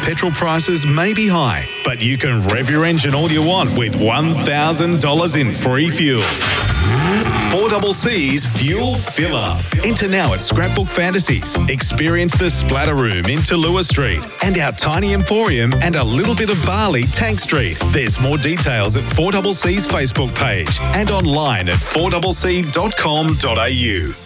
petrol prices may be high, but you can rev your engine all you want with $1,000 in free fuel. 4CC's Fuel Fill Up. Enter now at Scrapbook Fantasies. Experience the Splatter Room in Tallulah Street and our tiny emporium and a little bit of Bali, Tank Street. There's more details at 4CC's Facebook page and online at 4cc.com.au.